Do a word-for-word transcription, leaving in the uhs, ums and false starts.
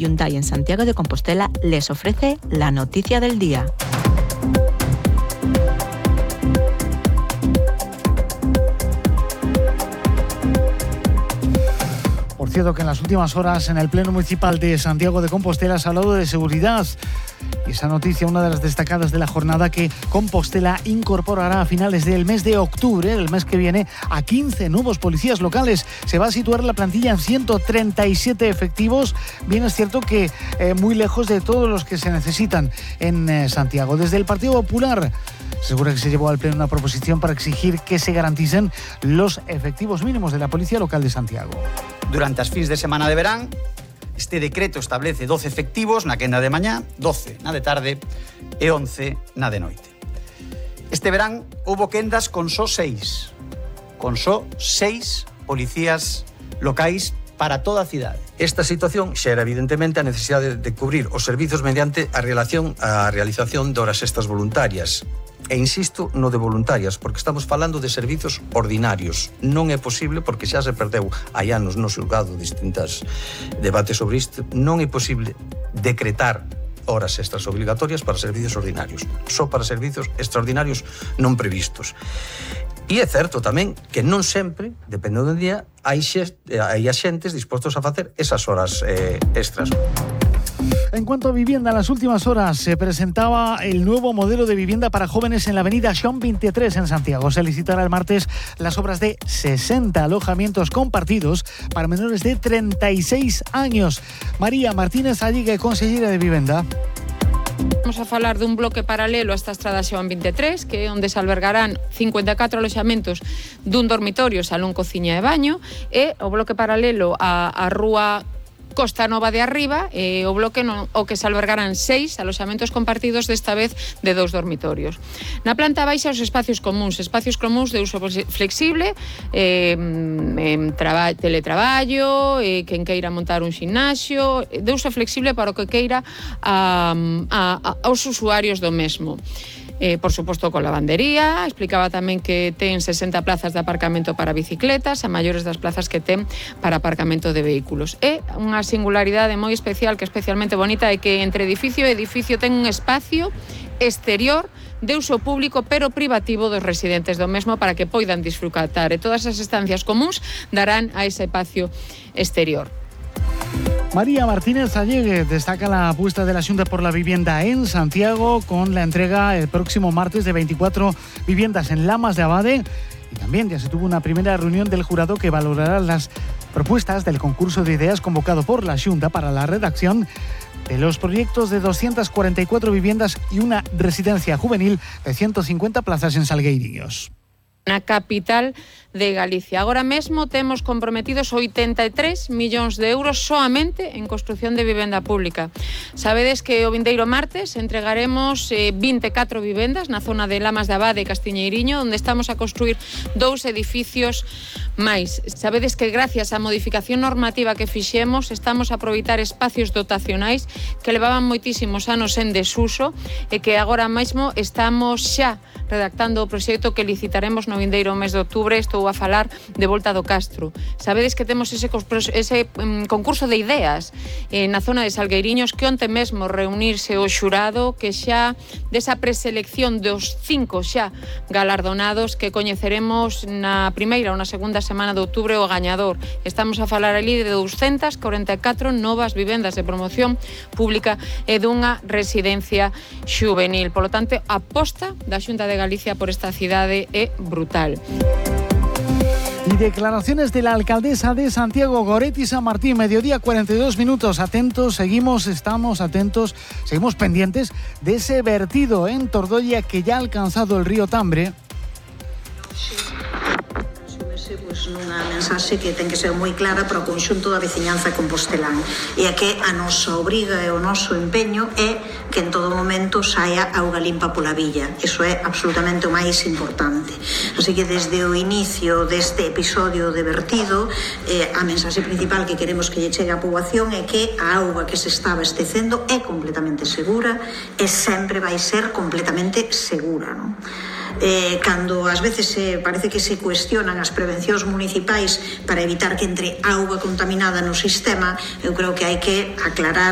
Hyundai en Santiago de Compostela les ofrece la noticia del día. Por cierto, que en las últimas horas en el Pleno Municipal de Santiago de Compostela se ha hablado de seguridad. Y esa noticia, una de las destacadas de la jornada, que Compostela incorporará a finales del mes de octubre, el mes que viene, a quince nuevos policías locales. Se va a situar la plantilla en ciento treinta y siete efectivos. Bien es cierto que eh, muy lejos de todos los que se necesitan en eh, Santiago. Desde el Partido Popular seguro que se llevó al Pleno una proposición para exigir que se garanticen los efectivos mínimos de la Policía Local de Santiago. Durante as fins de semana de verán, este decreto establece doce efectivos na quenda de mañá, doce na de tarde e once na de noite. Este verán houbo quendas con só seis, con só seis policías locais para toda a cidade. Esta situación xera evidentemente a necesidade de cubrir os servizos mediante a relación a realización de horas extras voluntarias. E insisto no de voluntarias, porque estamos falando de servizos ordinarios. Non é posible, porque xa se perdeu hai anos no xulgado distintas debates sobre isto, non é posible decretar horas extras obligatorias para servizos ordinarios, só para servizos extraordinarios non previstos. E é certo tamén que non sempre, dependendo do día, hai, xest, hai axentes dispostos a facer esas horas eh, extras. En cuanto a vivienda, en las últimas horas se presentaba el nuevo modelo de vivienda para jóvenes en la avenida Xón veintitrés en Santiago. Se licitará el martes las obras de sesenta alojamientos compartidos para menores de treinta y seis años. María Martínez Alligue, consellera de Vivienda. Vamos a falar dun bloque paralelo a esta estrada Xón veintitrés, que é onde se albergarán cincuenta e catro aloxamentos dun dormitorio, salón, cociña e baño, e o bloque paralelo a, a rúa Costa Nova de Arriba, eh, o bloque no, o que se albergarán seis aloxamentos compartidos, desta vez de dous dormitorios. Na planta baixa os espacios comuns, espacios comuns de uso flexible, eh, eh, traba, teletraballo, eh, quen queira montar un ximnasio, de uso flexible para o que queira a, a, a, aos usuarios do mesmo. Eh, por suposto, con lavandería. Explicaba tamén que ten sesenta plazas de aparcamento para bicicletas, a maiores das plazas que ten para aparcamento de vehículos. E unha singularidade moi especial, que é especialmente bonita, é que entre edificio e edificio ten un espacio exterior de uso público pero privativo dos residentes do mesmo, para que poidan disfrutar, e todas as estancias comuns darán a ese espacio exterior. María Martínez Alligue destaca la apuesta de la Xunta por la vivienda en Santiago, con la entrega el próximo martes de veinticuatro viviendas en Lamas de Abade. Y también ya se tuvo una primera reunión del jurado que valorará las propuestas del concurso de ideas convocado por la Xunta para la redacción de los proyectos de doscientas cuarenta y cuatro viviendas y una residencia juvenil de ciento cincuenta plazas en Salgueiriños. Na capital de Galicia. Agora mesmo temos comprometidos oitenta e tres millóns de euros soamente en construción de vivenda pública. Sabedes que o vindeiro martes entregaremos eh, vinte e catro vivendas na zona de Lamas de Abade e Castiñeiriño, onde estamos a construir dous edificios máis. Sabedes que gracias á modificación normativa que fixemos estamos a aproveitar espacios dotacionais que levaban moitísimos anos en desuso e que agora mesmo estamos xa redactando o proxecto que licitaremos no vindeiro mes de outubro. Estou a falar de Volta do Castro. Sabedes que temos ese, ese um, concurso de ideas eh, na zona de Salgueiriños, que onte mesmo reunirse o xurado, que xa desa preselección dos cinco xa galardonados que coñeceremos na primeira ou na segunda semana de outubro o gañador. Estamos a falar ali de doscientas cuarenta e catro novas vivendas de promoción pública e dunha residencia xuvenil. Por lo tanto, a aposta da Xunta de Galicia por esta cidade é brutal. Y declaraciones de la alcaldesa de Santiago, Goretti San Martín, mediodía cuarenta y dos minutos. Atentos, seguimos, estamos atentos, seguimos pendientes de ese vertido en Tordolla que ya ha alcanzado el río Tambre. Pois nunha mensaxe que ten que ser moi clara para o conxunto da veciñanza compostelán, e a que a nosa obriga e o noso empeño é que en todo momento saia auga limpa pola villa. Iso é absolutamente o máis importante. Así que desde o inicio deste episodio de vertido, eh, a mensaxe principal que queremos que lle chegue á poboación é que a auga que se está abastecendo é completamente segura e sempre vai ser completamente segura, non? Eh, cando ás veces eh, parece que se cuestionan as prevencións municipais para evitar que entre auga contaminada no sistema, eu creo que hai que aclarar